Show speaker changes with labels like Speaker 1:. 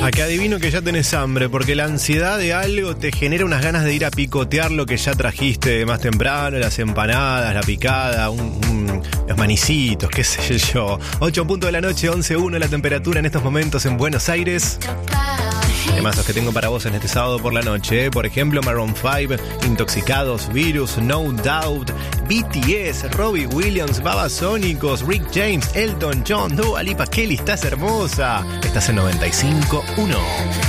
Speaker 1: Acá adivino que ya tenés hambre, porque la ansiedad de algo te genera unas ganas de ir a picotear lo que ya trajiste más temprano, las empanadas, la picada, los manicitos, qué sé yo. 8 puntos de la noche, 11:01 la temperatura en estos momentos en Buenos Aires. Temazos que tengo para vos en este sábado por la noche, por ejemplo Maroon 5, Intoxicados, Virus, No Doubt, BTS, Robbie Williams, Babasónicos, Rick James, Elton John, Dua Lipa. ¡Qué listás hermosa! Estás en 95.1.